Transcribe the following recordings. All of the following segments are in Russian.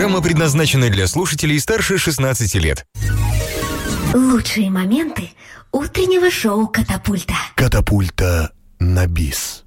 Программа предназначена для слушателей старше 16 лет. Лучшие моменты утреннего шоу «Катапульта». Катапульта на бис.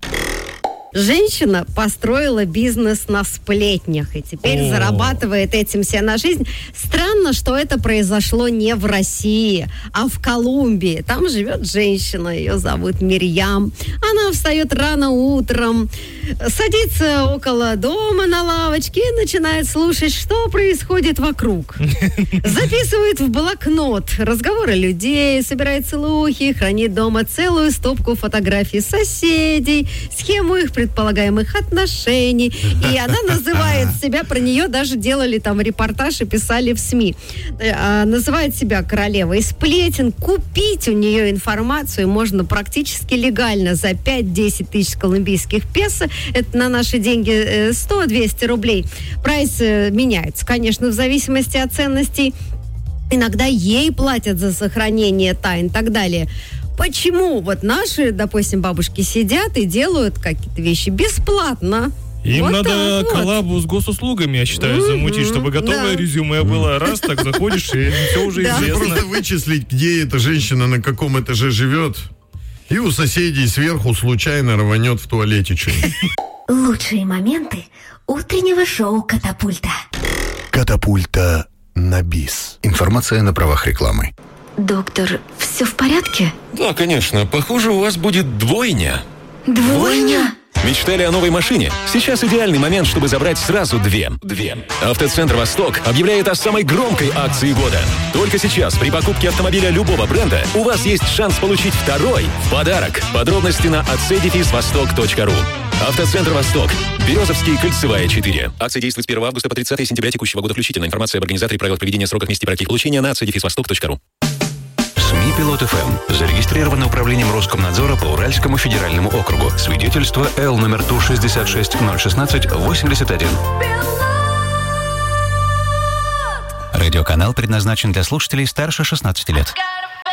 Женщина построила бизнес на сплетнях и теперь зарабатывает этим себе на жизнь. Странно, что это произошло не в России, а в Колумбии. Там живет женщина, ее зовут Мирьям. Она встает рано утром, садится около дома на лавочке и начинает слушать, что происходит вокруг. Записывает в блокнот разговоры людей, собирает слухи, хранит дома целую стопку фотографий соседей, схему их предполагаемых отношений. И она называет себя, про нее даже делали там репортаж и писали в СМИ. Называет себя королевой сплетен. Купить у нее информацию можно практически легально за 5-10 тысяч колумбийских песо. Это на наши деньги 100-200 рублей. Прайс меняется, конечно, в зависимости от ценностей. Иногда ей платят за сохранение тайн и так далее. Почему вот наши, допустим, бабушки сидят и делают какие-то вещи бесплатно? Им вот надо коллабу с госуслугами, я считаю, замутить, чтобы готовое резюме было. Раз, так заходишь, и все уже известно. Просто вычислить, где эта женщина, на каком этаже живет, и у соседей сверху случайно рванет в туалете что-нибудь. Лучшие моменты утреннего шоу «Катапульта». Катапульта на бис. Информация на правах рекламы. Доктор, все в порядке? Да, конечно. Похоже, у вас будет двойня. Двойня? Мечтали о новой машине? Сейчас идеальный момент, чтобы забрать сразу две. Автоцентр «Восток» объявляет о самой громкой акции года. Только сейчас при покупке автомобиля любого бренда у вас есть шанс получить второй в подарок. Подробности на acedefisvostok.ru. Автоцентр «Восток». Березовский, Кольцевая, 4. Акция действует с 1 августа по 30 сентября текущего года включительно. Информация об организаторе, правилах проведения, сроках, месте и получения на acedefisvostok.ru. СМИ «Пилот ФМ». Зарегистрировано управлением Роскомнадзора по Уральскому федеральному округу. Свидетельство Л номер ТУ 66016-81. Радиоканал предназначен для слушателей старше 16 лет.